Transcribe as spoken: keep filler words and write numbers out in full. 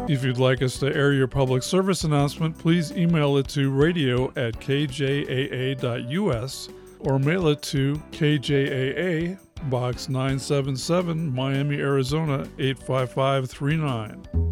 If you'd like us to air your public service announcement, please email it to radio at k j a a dot u s or mail it to K J A A, Box nine seven seven, Miami, Arizona eight five five three nine.